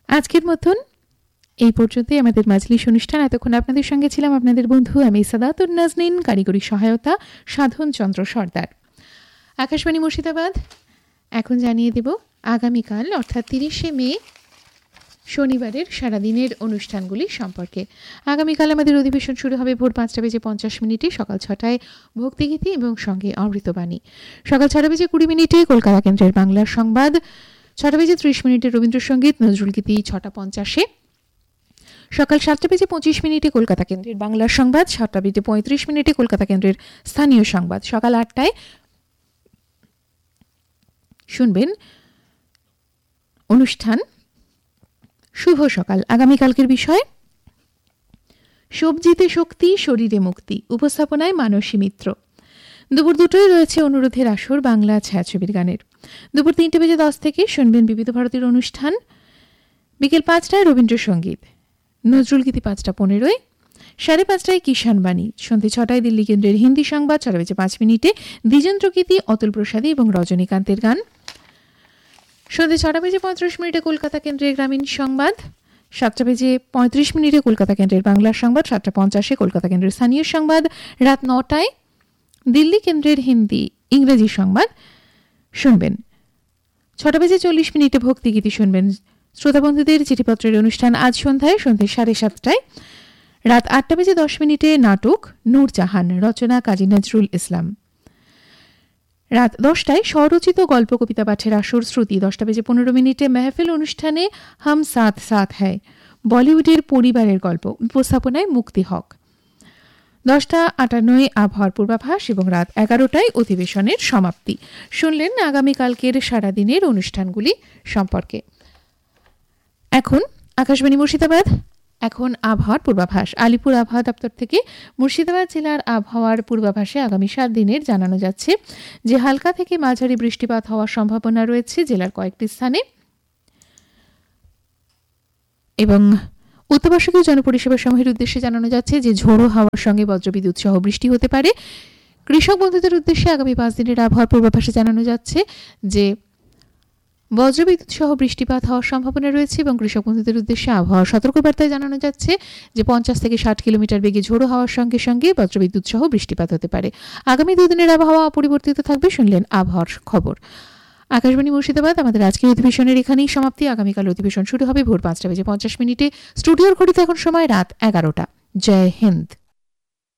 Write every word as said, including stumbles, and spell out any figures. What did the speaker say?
আজকের মতন এই পর্যন্তই আমাদের মাজলিস অনুষ্ঠান। এতক্ষণ আপনাদের সঙ্গে ছিলাম আপনাদের বন্ধু আমি সাদাতুন নাজনীন, কারিগরি সহায়তা সাধন চন্দ্র সর্দার। আকাশবাণী মুর্শিদাবাদ। এখন জানিয়ে দেব আগামীকাল অর্থাৎ তিরিশে মে শনিবারের সারাদিনের অনুষ্ঠানগুলি সম্পর্কে। আগামীকাল আমাদের অধিবেশন শুরু হবে ভোর পাঁচটা বেজে পঞ্চাশ মিনিটে, সকাল ছটায় ভক্তিগীতি এবং সঙ্গে অমৃতবাণী। সকাল ছটা বেজে কুড়ি মিনিটে কলকাতা কেন্দ্রের বাংলার সংবাদ, ছটা বেজে ত্রিশ মিনিটে রবীন্দ্রসঙ্গীত নজরুল গীতি ছটা পঞ্চাশে। সকাল সাতটা বেজে পঁচিশ মিনিটে কলকাতা কেন্দ্রের বাংলার সংবাদ, সাতটা বেজে পঁয়ত্রিশ মিনিটে কলকাতা কেন্দ্রের স্থানীয় সংবাদ। সকাল আটটায় শুনবেন অনুষ্ঠান শুভ সকাল। আগামীকালকের বিষয় সবজিতে শক্তি, শরীরে মুক্তি, উপস্থাপনায় মানসী মিত্র। দুপুর দুটোয় রয়েছে অনুরোধের আসর বাংলা ছায়াছবির গানের। দুপুর তিনটে বেজে দশ থেকে শুনবেন বিবিধ ভারতীর অনুষ্ঠান। বিকেল পাঁচটায় রবীন্দ্রসঙ্গীত নজরুল গীতি পাঁচটা পনেরোয়। সাড়ে পাঁচটায় কিষাণ বাণী। সন্ধ্যে ছটায় দিল্লি কেন্দ্রের হিন্দি সংবাদ। ছটা বেজে পাঁচ মিনিটে দ্বিজেন্দ্র গীতি অতুল প্রসাদী এবং রজনীকান্তের গান। সন্ধ্যে ছটা বেজে পঁয়ত্রিশ মিনিটে কলকাতা কেন্দ্রের গ্রামীণ সংবাদ। সাতটা বেজে পঁয়ত্রিশ মিনিটে কলকাতা কেন্দ্রের বাংলার সংবাদ। সাতটা পঞ্চাশে কলকাতা কেন্দ্রের স্থানীয় সংবাদ। রাত নটায় দিল্লি কেন্দ্রের হিন্দি ইংরেজি সংবাদ শুনবেন। ছটা বেজে চল্লিশ মিনিটে ভক্তিগীতি শুনবেন। শ্রোতাবন্ধুদের চিঠিপত্রের অনুষ্ঠান আজ সন্ধ্যায় সন্ধ্যে সাড়ে সাতটায়। রাত আটটা বেজে দশ মিনিটে নাটক নূরজাহান, রচনা কাজী নজরুল ইসলাম। রাত দশটায় স্বরচিত গল্প কবিতা পাঠের আসর শ্রুতি। দশটা বেজে পনেরো মিনিটে মেহফিল অনুষ্ঠানে হাম সাথ সাথ হ্যায়, বলিউডের পরিবারের গল্প, উপস্থাপনায় মুক্তি হক। দশটা আটান্নয় আবহাওয়ার পূর্বাভাস এবং রাত এগারোটায় অধিবেশনের সমাপ্তি। শুনলেন আগামীকালকের সারাদিনের অনুষ্ঠানগুলি সম্পর্কে। এখন আকাশবাণী মুর্শিদাবাদ, এখন আবহাওয়ার পূর্বাভাস। আলিপুর আবহাওয়া দপ্তর থেকে মুর্শিদাবাদ জেলার আবহাওয়ার পূর্বাভাসে আগামী সাত দিনের জানানো যাচ্ছে যে হালকা থেকে মাঝারি বৃষ্টিপাত হওয়ার সম্ভাবনা রয়েছে জেলার কয়েকটি স্থানে, এবং অত্যাবশ্যকীয় জনপরিষেবা সমূহের উদ্দেশ্যে জানানো যাচ্ছে যে ঝোড়ো হাওয়ার সঙ্গে বজ্রবিদ্যুৎ সহ বৃষ্টি হতে পারে। কৃষক বন্ধুদের উদ্দেশ্যে আগামী পাঁচ দিনের আবহাওয়ার পূর্বাভাসে জানানো যাচ্ছে যে বজ্রবিদ্যুৎ সহ বৃষ্টিপাত হওয়ার সম্ভাবনা রয়েছে, এবং কৃষক বন্ধুদের উদ্দেশ্যে আবহাওয়া সতর্কবার্তায় জানানো যাচ্ছে যে পঞ্চাশ থেকে ষাট কিলোমিটার বেগে ঝোড়ো হাওয়ার সঙ্গে সঙ্গে বজ্রবিদ্যুৎ সহ বৃষ্টিপাত হতে পারে। আগামী দুদিনের আবহাওয়া অপরিবর্তিত থাকবে। শুনলেন আবহাওয়ার খবর। আকাশবাণী মুর্শিদাবাদ। আমাদের আজকের অধিবেশনের এখানেই সমাপ্তি। আগামীকাল অধিবেশন শুরু হবে ভোর পাঁচটা বেজে পঞ্চাশ মিনিটে। স্টুডিওর ঘড়িতে এখন সময় রাত এগারোটা। জয় হিন্দ।